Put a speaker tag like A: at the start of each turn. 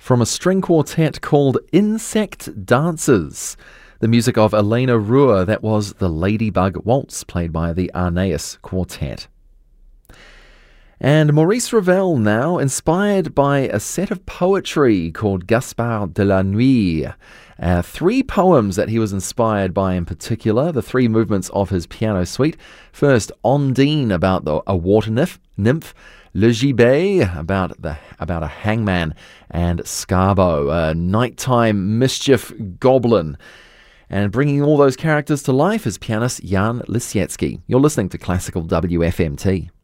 A: from a string quartet called Insect Dancers. The music of Elena Ruhr, that was the Ladybug Waltz, played by the Arneus Quartet. And Maurice Ravel now, inspired by a set of poetry called Gaspard de la Nuit. 3 poems that he was inspired by in particular, the 3 movements of his piano suite. First, Ondine, about a water nymph. Le Gibet, about a hangman. And Scarbo, a nighttime mischief goblin. And bringing all those characters to life is pianist Jan Lisiecki. You're listening to Classical WFMT.